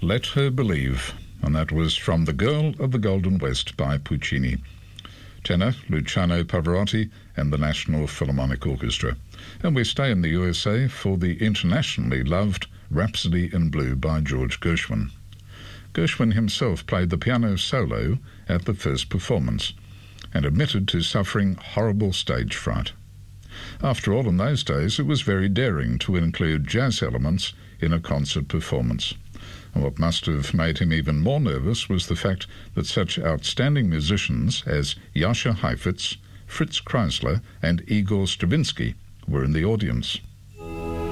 Let Her Believe, and that was from The Girl of the Golden West by Puccini. Tenor Luciano Pavarotti and the National Philharmonic Orchestra. And we stay in the USA for the internationally loved Rhapsody in Blue by George Gershwin. Gershwin himself played the piano solo at the first performance and admitted to suffering horrible stage fright. After all, in those days it was very daring to include jazz elements in a concert performance. And what must have made him even more nervous was the fact that such outstanding musicians as Jascha Heifetz, Fritz Kreisler and Igor Stravinsky were in the audience.